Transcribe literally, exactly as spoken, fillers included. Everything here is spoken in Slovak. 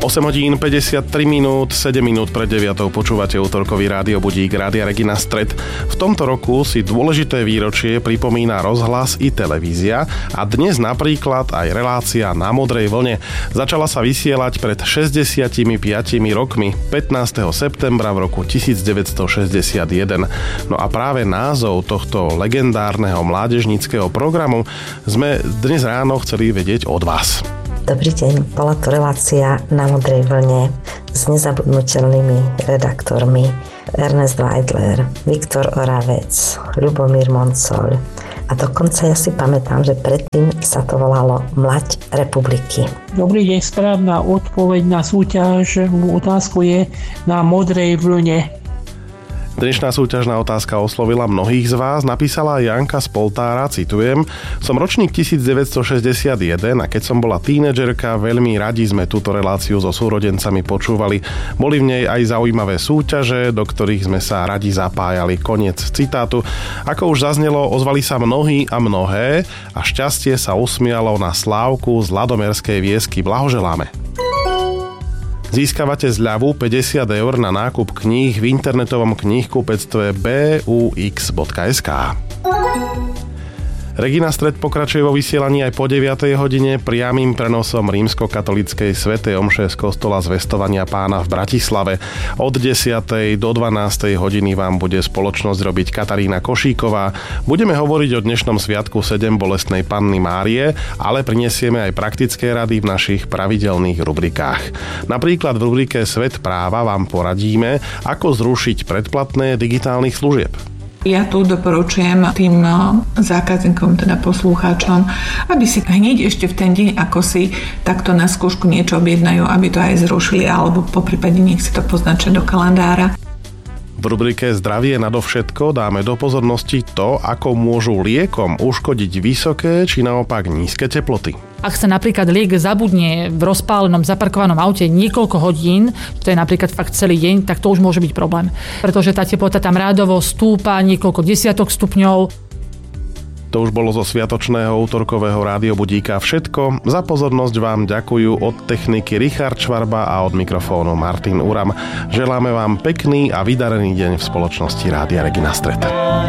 osem hodín päťdesiattri minút, sedem minút pred deviatou počúvate utorkový rádiobudík Rádia Regina Stred. V tomto roku si dôležité výročie pripomína rozhlas i televízia a dnes napríklad aj relácia Na modrej vlne. Začala sa vysielať pred šesťdesiatimi piatimi rokmi, pätnásteho septembra v roku devätnásťstošesťdesiatjeden. No a práve názov tohto legendárneho mládežníckeho programu sme dnes ráno chceli vedieť od vás. Dobrý deň, bola to relácia Na modrej vlne s nezabudnutelnými redaktormi Ernest Weidler, Viktor Oravec, Ľubomír Moncoľ. A dokonca ja si pamätám, že predtým sa to volalo Mlaď republiky. Dobrý deň, správna odpoveď na súťažnú otázku je Na modrej vlne. Dnešná súťažná otázka oslovila mnohých z vás. Napísala Janka z Poltára, citujem: Som ročník devätnásťstošesťdesiatjeden a keď som bola tínedžerka, veľmi radi sme túto reláciu so súrodencami počúvali. Boli v nej aj zaujímavé súťaže, do ktorých sme sa radi zapájali. Koniec citátu. Ako už zaznelo, ozvali sa mnohí a mnohé a šťastie sa usmialo na Slávku z Ladomerskej Viesky. Blahoželáme. Získavate zľavu päťdesiat eur na nákup kníh v internetovom knihkupectve bé ú iks bodka es ká. Regina Stred pokračuje vo vysielaní aj po deviatej hodine priamym prenosom rímskokatolíckej svätej omše z kostola Zvestovania Pána v Bratislave. Od desiatej do dvanástej hodiny vám bude spoločnosť robiť Katarína Košíková. Budeme hovoriť o dnešnom sviatku sedem bolestnej Panny Márie, ale prinesieme aj praktické rady v našich pravidelných rubrikách. Napríklad v rubrike Svet práva vám poradíme, ako zrušiť predplatné digitálnych služieb. Ja tu doporučujem tým zákazníkom, teda poslucháčom, aby si hneď ešte v ten deň, ako si takto na skúšku niečo objednajú, aby to aj zrušili, alebo poprípade nech si to poznačia do kalendára. V rubrike Zdravie nadovšetko dáme do pozornosti to, ako môžu liekom uškodiť vysoké či naopak nízke teploty. Ak sa napríklad liek zabudne v rozpálenom zaparkovanom aute niekoľko hodín, to je napríklad fakt celý deň, tak to už môže byť problém. Pretože tá teplota tam rádovo stúpa niekoľko desiatok stupňov. To už bolo zo sviatočného útorkového rádiobudíka všetko. Za pozornosť vám ďakujú od techniky Richard Švarba a od mikrofónu Martin Uram. Želáme vám pekný a vydarený deň v spoločnosti Rádia Regina Stred.